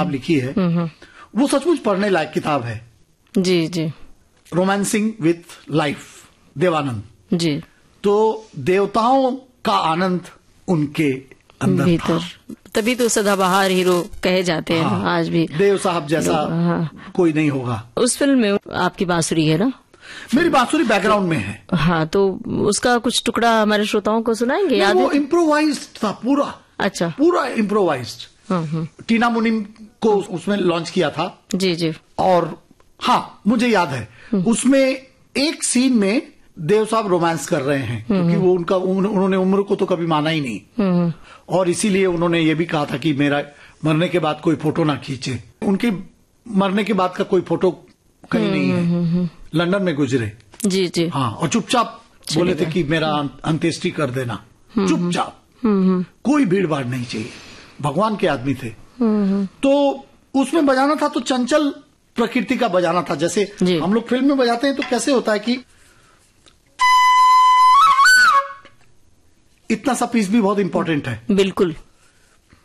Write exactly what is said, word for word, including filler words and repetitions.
किताब लिखी है, वो सचमुच पढ़ने लायक किताब है। जी जी। रोमांसिंग विथ लाइफ, देवानंद जी। तो देवताओं का आनंद उनके अंदर भीतर, था। तभी तो सदाबहार हीरो कहे जाते हैं। हाँ, आज भी देव साहब जैसा हाँ, कोई नहीं होगा। उस फिल्म में आपकी बांसुरी है ना? मेरी बांसुरी बैकग्राउंड में है। हाँ, तो उसका कुछ टुकड़ा हमारे श्रोताओं को सुनाएंगे? याद वो इम्प्रोवाइज्ड था पूरा। अच्छा, पूरा इम्प्रोवाइज्ड। टीना मुनीम को उसमें लॉन्च किया था। जी जी। और हाँ, मुझे याद है उसमें एक सीन में देव साहब रोमांस कर रहे हैं, क्योंकि वो उनका उन्होंने उम्र को तो कभी माना ही नहीं, और इसीलिए उन्होंने ये भी कहा था कि मेरा मरने के बाद कोई फोटो ना खींचे। उनके मरने के बाद का कोई फोटो कहीं नहीं है, लंदन में गुजरे। जी जी। हाँ, और चुपचाप बोले थे कि मेरा अंत्येष्टि कर देना, चुपचाप, कोई भीड़ भाड़ नहीं चाहिए। भगवान के आदमी थे। तो उसमें बजाना था तो चंचल प्रकृति का बजाना था। जैसे हम लोग फिल्म में बजाते हैं तो कैसे होता है कि इतना सा पीस भी बहुत इंपॉर्टेंट है। बिल्कुल।